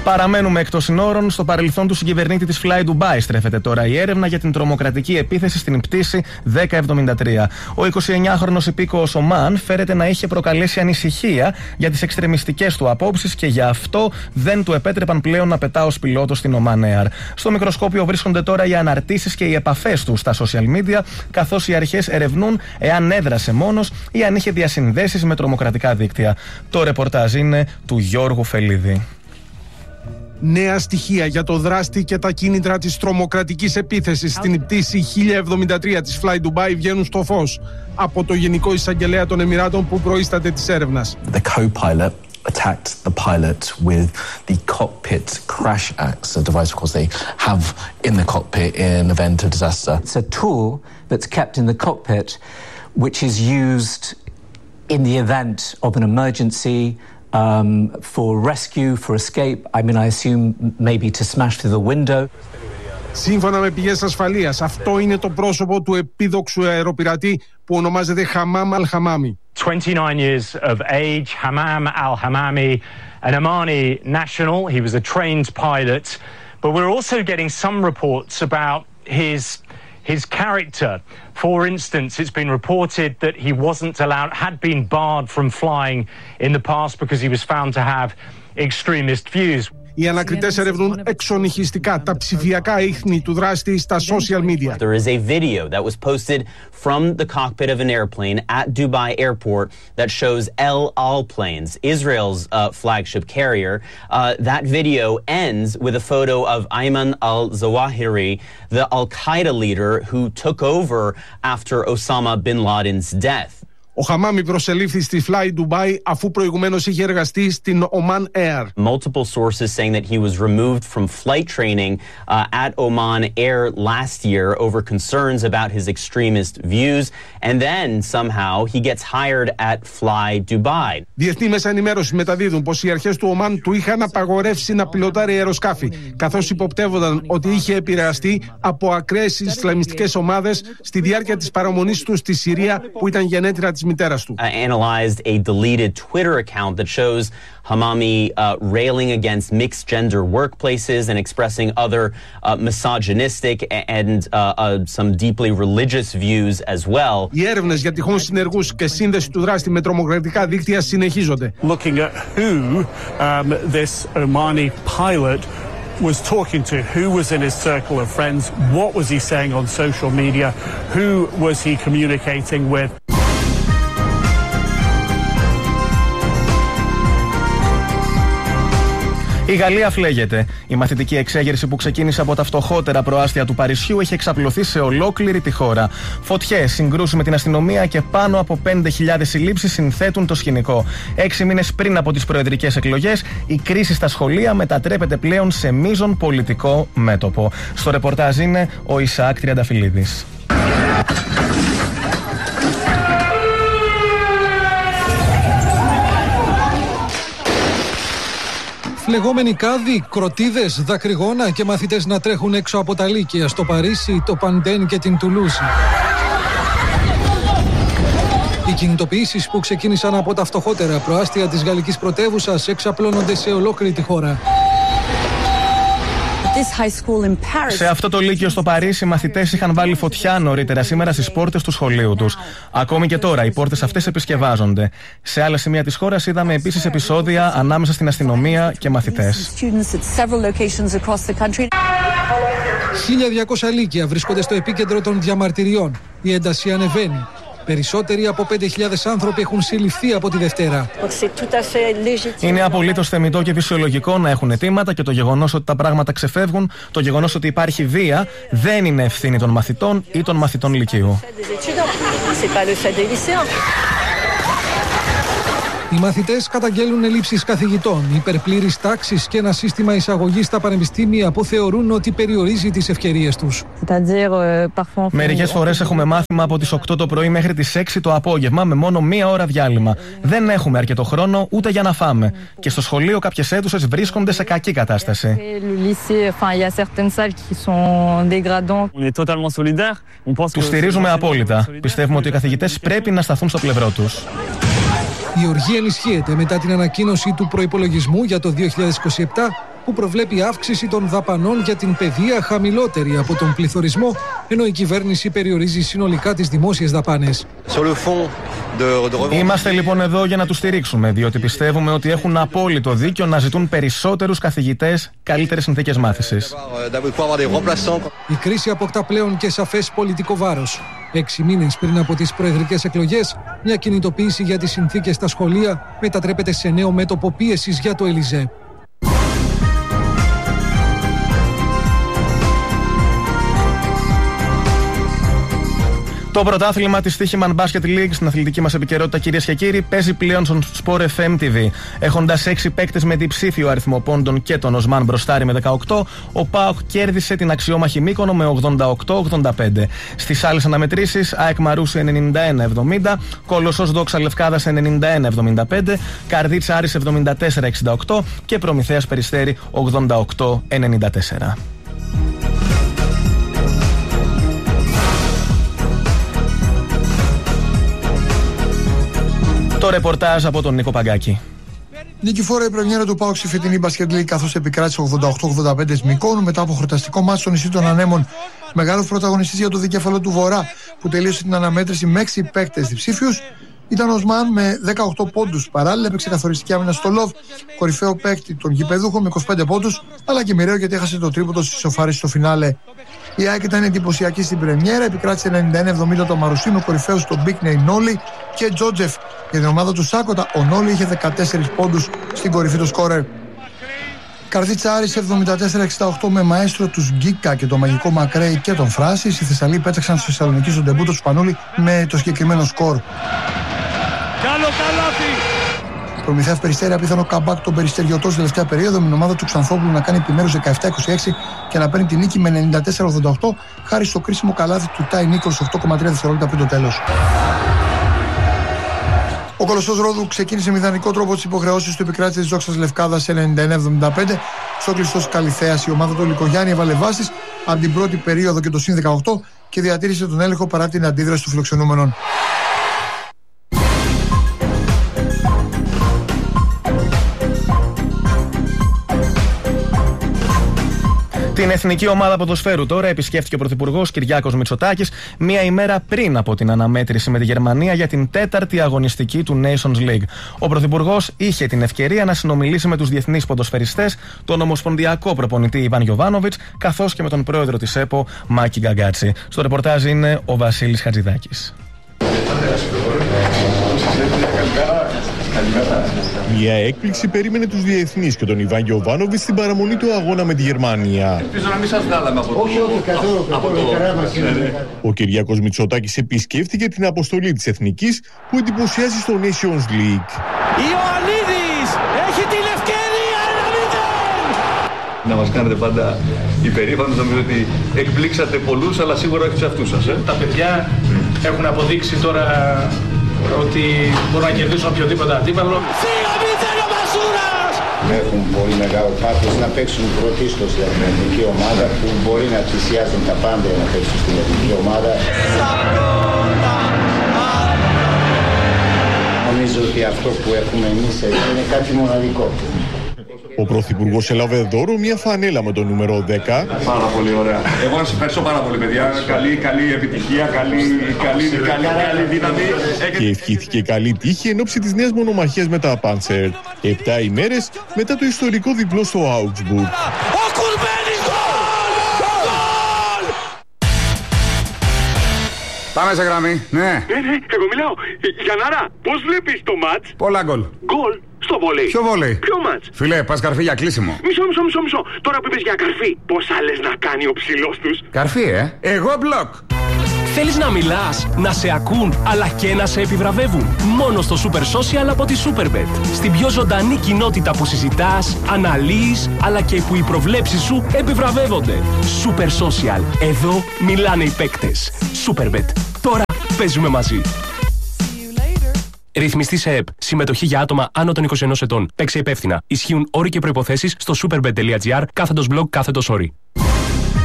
Παραμένουμε εκτός συνόρων. Στο παρελθόν του συγκυβερνήτη της Fly Dubai στρέφεται τώρα η έρευνα για την τρομοκρατική επίθεση στην πτήση 1073. Ο 29χρονος υπήκοος Ομάν φέρεται να είχε προκαλέσει ανησυχία για τις εξτρεμιστικές του απόψεις και γι' αυτό δεν του επέτρεπαν πλέον να πετά ως πιλότος στην Oman Air. Στο μικροσκόπιο βρίσκονται τώρα οι αναρτήσεις και οι επαφές του στα social media, καθώς οι αρχές ερευνούν εάν έδρασε μόνος ή αν είχε διασυνδέσεις με τρομοκρατικά δίκτυα. Το ρεπορτάζ είναι του Γιώργου Φελίδη. Νέα στοιχεία για το δράστη και τα κίνητρα της τρομοκρατικής επίθεσης στην πτήση 1073 της Fly Dubai βγαίνουν στο φως από το Γενικό Εισαγγελέα των Εμιράτων που προείσταται της έρευνας. The co-pilot attacked the pilot with the cockpit crash axe, a device of course they have in the cockpit in event of disaster. It's a tool that's kept in the cockpit which is used in the event of an emergency, for rescue, for escape. I mean, I assume maybe to smash through the window. Σύμφωνα με πηγές ασφαλείας, αυτό είναι το πρόσωπο του επίδοξου αεροπειρατή που ονομάζεται Χαμάμ Αλ-Χαμάμι. 29 years of age, Hammam Al-Hamami, an Omani national. He was a trained pilot. But we're also getting some reports about his character. For instance, it's been reported that he had been barred from flying in the past because he was found to have extremist views. Οι ανακριτές ερευνούν εξονυχιστικά τα ψηφιακά ίχνη του δράστη στα social media. There is a video that was posted from the cockpit of an airplane at Dubai Airport that shows El Al Planes, Israel's flagship carrier. That video ends with a photo of Ayman al-Zawahiri, the Al-Qaeda leader who took over after Osama bin Laden's death. Ο Χαμάμι προσελήφθη στη Fly Dubai αφού προηγουμένως είχε εργαστεί στην Oman Air. Multiple sources saying that he was removed from flight training at Oman Air last year over concerns about his extremist views, and then somehow he gets hired at Fly Dubai. Διεθνή μέσα ενημέρωση μεταδίδουν πως οι αρχές του Ομάν του είχαν απαγορεύσει να πιλοτάρει αεροσκάφη, καθώς υποπτεύονταν ότι είχε επηρεαστεί από ακραίες ισλαμιστικές ομάδες στη διάρκεια της παραμονής του στη Συρία που ήταν γενέτειρα της μητέρας του. Analyzed a deleted Twitter account that shows Hamami railing against mixed gender workplaces and expressing other misogynistic and some deeply religious views as well. Οι έρευνες για τυχόν συνεργούς και σύνδεση του δράστη με τρομοκρατικά δίκτυα συνεχίζονται. Looking at who this Omani pilot was talking to, who was in his circle of friends, what was he saying on social media, who was he communicating with. Η Γαλλία φλέγεται. Η μαθητική εξέγερση που ξεκίνησε από τα φτωχότερα προάστια του Παρισιού έχει εξαπλωθεί σε ολόκληρη τη χώρα. Φωτιές, συγκρούσεις με την αστυνομία και πάνω από 5.000 συλλήψεις συνθέτουν το σκηνικό. 6 μήνες πριν από τις προεδρικές εκλογές, η κρίση στα σχολεία μετατρέπεται πλέον σε μείζον πολιτικό μέτωπο. Στο ρεπορτάζ είναι ο Ισαάκ Τριανταφυλλίδης. Φλεγόμενοι κάδοι, κροτίδες, δακρυγόνα και μαθητές να τρέχουν έξω από τα λύκεια στο Παρίσι, το Παντέν και την Τουλούζη. Οι κινητοποιήσεις που ξεκίνησαν από τα φτωχότερα προάστια της γαλλικής πρωτεύουσας εξαπλώνονται σε ολόκληρη τη χώρα. Σε αυτό το λύκειο στο Παρίσι, οι μαθητές είχαν βάλει φωτιά νωρίτερα σήμερα στις πόρτες του σχολείου τους. Ακόμη και τώρα, οι πόρτες αυτές επισκευάζονται. Σε άλλα σημεία της χώρας είδαμε επίσης επεισόδια ανάμεσα στην αστυνομία και μαθητές. 1.200 λύκεια βρίσκονται στο επίκεντρο των διαμαρτυριών. Η ένταση ανεβαίνει. Περισσότεροι από 5.000 άνθρωποι έχουν συλληφθεί από τη Δευτέρα. Είναι απολύτως θεμιτό και φυσιολογικό να έχουν αιτήματα και το γεγονός ότι τα πράγματα ξεφεύγουν, το γεγονός ότι υπάρχει βία, δεν είναι ευθύνη των μαθητών ή των μαθητών λυκείου. Οι μαθητές καταγγέλουν ελλείψεις καθηγητών, υπερπλήρης τάξης και ένα σύστημα εισαγωγής στα πανεπιστήμια που θεωρούν ότι περιορίζει τις ευκαιρίες τους. Μερικές φορές έχουμε μάθημα από τις 8 το πρωί μέχρι τις 6 το απόγευμα με μόνο 1 ώρα διάλειμμα. Δεν έχουμε αρκετό χρόνο ούτε για να φάμε. Και στο σχολείο κάποιες αίθουσες βρίσκονται σε κακή κατάσταση. Τους στηρίζουμε απόλυτα. Πιστεύουμε ότι οι καθηγητές πρέπει να σταθούν στο πλευρό τους. Η οργή ενισχύεται μετά την ανακοίνωση του προϋπολογισμού για το 2027 που προβλέπει αύξηση των δαπανών για την παιδεία χαμηλότερη από τον πληθωρισμό, ενώ η κυβέρνηση περιορίζει συνολικά τις δημόσιες δαπάνες. Είμαστε λοιπόν εδώ για να τους στηρίξουμε, διότι πιστεύουμε ότι έχουν απόλυτο δίκιο να ζητούν περισσότερους καθηγητές, καλύτερες συνθήκες μάθησης. Η κρίση αποκτά πλέον και σαφές πολιτικό βάρος. 6 μήνες πριν από τις προεδρικές εκλογές, μια κινητοποίηση για τις συνθήκες στα σχολεία μετατρέπεται σε νέο μέτωπο πίεσης για το Ελιζέ. Το πρωτάθλημα της Στοίχημαν Basket League στην αθλητική μας επικαιρότητα, κυρίες και κύριοι, παίζει πλέον στον Sport FM TV. Έχοντας 6 παίκτες με διψήφιο αριθμό πόντων και τον Οσμάν μπροστάρι με 18, ο ΠΑΟΚ κέρδισε την αξιόμαχη Μύκονο με 88-85. Στις άλλες αναμετρήσεις, ΑΕΚ Μαρούσι 91-70, Κολοσσός Δόξα Λευκάδας 91-75, Καρδίτσα Άρης 74-68 και Προμηθέας Περιστέρι 88-94. Το ρεπορτάζ από τον Νίκο Παγκάκη. Νικηφόρα η πρεμιέρα του ΠΑΟΚ στη φετινή Basket League, καθώς επικράτησε 88-85 Μυκόνου μετά από χορταστικό μάτσο στο νησί των Ανέμων. Μεγάλος πρωταγωνιστής για το δικέφαλο του Βορρά, που τελείωσε την αναμέτρηση με 6 παίκτες διψήφιους, ήταν ο Οσμάν με 18 πόντους. Παράλληλα έπαιξε καθοριστική άμυνα στο Λοβ, κορυφαίο παίκτη των γηπεδούχων με 25 πόντους, αλλά και μοιραίο γιατί έχασε το τρίποντο στη σοφάριση στο φινάλε. Η ΑΕΚ ήταν εντυπωσιακή στην πρεμιέρα, επικράτησε 91-70 το Μαρουσί με κορυφαίους τον Μπίκνεϊ Νόλι και Τζότζεφ. Για την ομάδα του Σάκοτα, ο Νόλι είχε 14 πόντους στην κορυφή του σκόρερ. Καρδίτσα Άρης 74-68 με μαέστρο τους Γκίκα και το μαγικό Μακρέι και τον Φράσις. Οι Θεσσαλοί πέταξαν στη Θεσσαλονίκη στον ντεμπούτο του Σπανούλη με το συγκεκριμένο σκορ. Προμηθέας Περιστέρι, απίθανο καμπάκ των Περιστεριωτών στη τελευταία περίοδο, με την ομάδα του Ξανθόπουλου να κάνει επιμέρους 17-26 και να παίρνει τη νίκη με 94-88, χάρη στο κρίσιμο καλάθι του Τάι Νίκολς 8,3 δευτερόλεπτα πριν το τέλος. Ο Κολοσσός Ρόδου ξεκίνησε με ιδανικό τρόπο τις υποχρεώσεις του, επικράτησε της Δόξας Λευκάδας σε 91-75. Στο κλειστό Καλυθέας η ομάδα του Λικογιάννη έβαλε βάσεις από την πρώτη περίοδο και το συν 18 και διατήρησε τον έλεγχο παρά την αντίδραση του φιλοξενούμενων. Την εθνική ομάδα ποδοσφαίρου τώρα επισκέφθηκε ο Πρωθυπουργός Κυριάκος Μητσοτάκης μία ημέρα πριν από την αναμέτρηση με τη Γερμανία για την 4η αγωνιστική του Nations League. Ο Πρωθυπουργός είχε την ευκαιρία να συνομιλήσει με τους διεθνείς ποδοσφαιριστές, τον ομοσπονδιακό προπονητή Ιβάν Γιοβάνοβιτς, καθώς και με τον πρόεδρο της ΕΠΟ Μάκη Γκαγκάτσι. Στο ρεπορτάζ είναι ο Βασίλης Χατζηδάκης. Μια έκπληξη περίμενε τους διεθνείς και τον Ιβάν Γιοβάνοβιτς στην παραμονή του αγώνα με τη Γερμανία. Ελπίζω να μην σας βγάλαμε από το... Ο Κυριάκος Μητσοτάκης επισκέφθηκε την αποστολή της Εθνικής που εντυπωσιάζει στο Nations League. Ιωαννίδης έχει την ευκαιρία 1-0! Να μας κάνετε πάντα υπερήφανος, νομίζω ότι εκπλήξατε πολλούς, αλλά σίγουρα όχι τους αυτούς σας. Τα παιδιά έχουν αποδείξει τώρα ότι μπορούν να κερδίσουν οποιοδήποτε αντίπαλο. 2-0 ο Μασούρας! Έχουν πολύ μεγάλο πάθος να παίξουν πρωτίστως για την εθνική ομάδα, που μπορεί να θυσιάζουν τα πάντα για να παίξουν στην εθνική ομάδα. Νομίζω ότι αυτό που έχουμε εμείς εδώ είναι κάτι μοναδικό. Ο Πρωθυπουργός έλαβε δώρο μια φανέλα με το νούμερο 10. Πάρα πολύ ωραία. Εγώ να σας ευχαριστώ πάρα πολύ, παιδιά. Καλή επιτυχία, καλή δύναμη. Και ευχήθηκε καλή τύχη εν ώψη της νέας μονομαχίας με τα Panzer. 7 ημέρες μετά το ιστορικό διπλό στο Augsburg. Ο Κουρμπέλης γκολ! Πάμε σε γραμμή, ναι. Εγώ μιλάω. Γιαννάρα, πώς βλέπεις το μάτς? Πολλά γκολ. Γκολ στο βολέι. Ποιο βολέι? Ποιο μάτς? Φίλε, πας καρφί για κλείσιμο. Μισό. Τώρα που είπες για καρφί, πόσα λες να κάνει ο ψηλός τους? Καρφί, Εγώ μπλοκ. Θέλεις να μιλάς, να σε ακούν, αλλά και να σε επιβραβεύουν? Μόνο στο Super Social από τη Superbet. Στην πιο ζωντανή κοινότητα που συζητάς, αναλύεις, αλλά και που οι προβλέψεις σου επιβραβεύονται. Super Social. Εδώ μιλάνε οι παίκτες. Superbet. Τώρα παίζουμε μαζί. Ρυθμιστή σε ΕΠ. Συμμετοχή για άτομα άνω των 21 ετών. Παίξε υπεύθυνα. Ισχύουν όροι και προϋποθέσεις στο superbet.gr /blog/όροι.